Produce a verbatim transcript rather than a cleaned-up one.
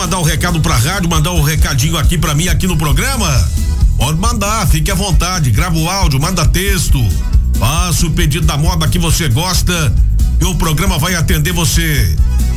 Mandar o um recado pra rádio, mandar um recadinho aqui pra mim, aqui no programa? Pode mandar, fique à vontade, grava o áudio, manda texto, faça o pedido da moda que você gosta e o programa vai atender você.